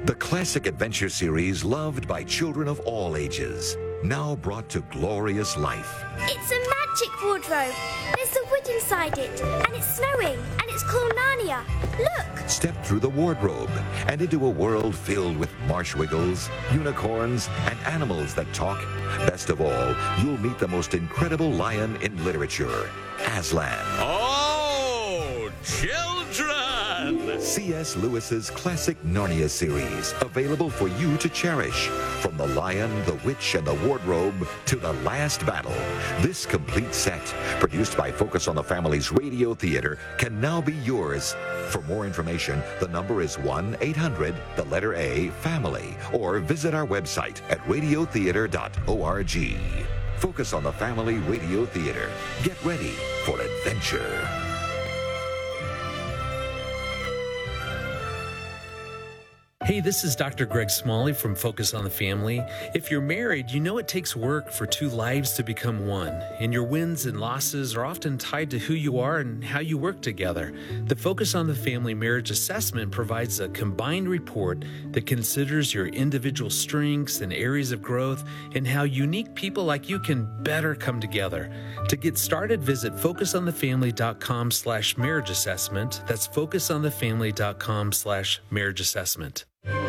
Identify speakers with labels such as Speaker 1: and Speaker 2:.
Speaker 1: The classic adventure series loved by children of all ages, now brought to glorious life.
Speaker 2: It's a magic wardrobe. There's a wood inside it, and it's snowing, and it's called Narnia. Look!
Speaker 1: Step through the wardrobe and into a world filled with marsh wiggles, unicorns, and animals that talk. Best of all, you'll meet the most incredible lion in literature, Aslan.
Speaker 3: Oh, children!
Speaker 1: C.S. Lewis's classic Narnia series, available for you to cherish. From The Lion, the Witch, and the Wardrobe to The Last Battle, this complete set, produced by Focus on the Family's Radio Theater, can now be yours. For more information, the number is 1-800-A-FAMILY, or visit our website at radiotheater.org. Focus on the Family Radio Theater. Get ready for adventure.
Speaker 4: Hey, this is Dr. Greg Smalley from Focus on the Family. If you're married, you know it takes work for two lives to become one, and your wins and losses are often tied to who you are and how you work together. The Focus on the Family Marriage Assessment provides a combined report that considers your individual strengths and areas of growth and how unique people like you can better come together. To get started, visit focusonthefamily.com/marriage assessment. That's focusonthefamily.com/marriage assessment.